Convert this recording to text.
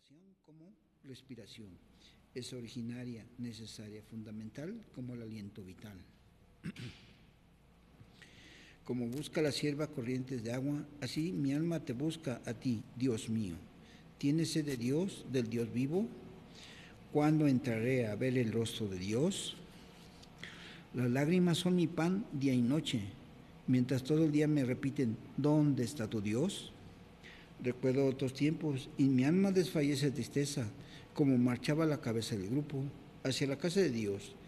oración como respiración. Es originaria, necesaria, fundamental como el aliento vital. Como busca la sierva corrientes de agua, así mi alma te busca a ti, Dios mío. ¿Tienes sed de Dios, del Dios vivo? ¿Cuándo entraré a ver el rostro de Dios? Las lágrimas son mi pan día y noche, mientras todo el día me repiten, ¿dónde está tu Dios? Recuerdo otros tiempos y mi alma desfallece de tristeza, como marchaba la cabeza del grupo hacia la casa de Dios,